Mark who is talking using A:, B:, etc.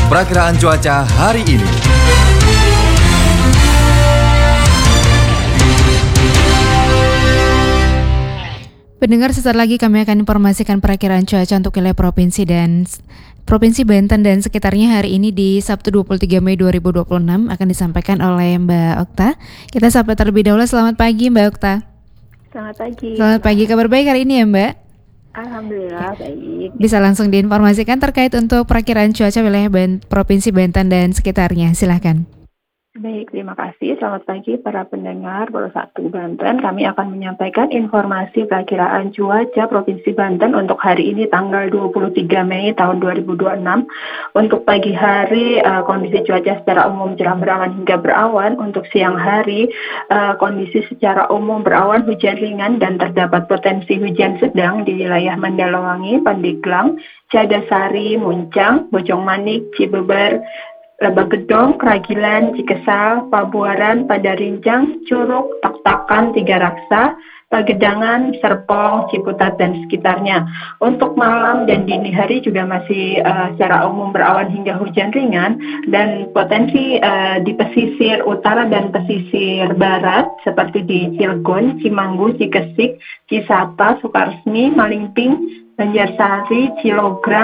A: Perakiraan cuaca hari ini.
B: Pendengar, sesaat lagi kami akan informasikan perakiraan cuaca untuk wilayah Provinsi Banten dan sekitarnya hari ini di Sabtu 23 Mei 2026 akan disampaikan oleh Mbak Okta. Kita sapa terlebih dahulu. Selamat pagi Mbak Okta.
C: Selamat pagi.
B: Selamat pagi, kabar baik hari ini ya Mbak?
C: Alhamdulillah baik.
B: Bisa langsung diinformasikan terkait untuk perakiraan cuaca wilayah Provinsi Banten dan sekitarnya, silahkan.
C: Baik, terima kasih. Selamat pagi para pendengar Pro 1 Banten. Kami akan menyampaikan informasi perakiraan cuaca Provinsi Banten untuk hari ini tanggal 23 Mei tahun 2026. Untuk pagi hari, kondisi cuaca secara umum cerah berawan hingga berawan. Untuk siang hari, kondisi secara umum berawan hujan ringan dan terdapat potensi hujan sedang di wilayah Mandalawangi, Pandeglang, Cadasari, Muncang, Bojongmanik, Cibeber, Lebak Gedong, Keragilan, Cikesal, Pabuaran, Padarincang, Curug, Taktakan, Tiga Raksa, Pagedangan, Serpong, Ciputat, dan sekitarnya. Untuk malam dan dini hari juga masih secara umum berawan hingga hujan ringan dan potensi di pesisir utara dan pesisir barat seperti di Cilegon, Cimanggu, Cikesik, Cisata, Sukaresmi, Malingping, Banjarsari, Cilogram,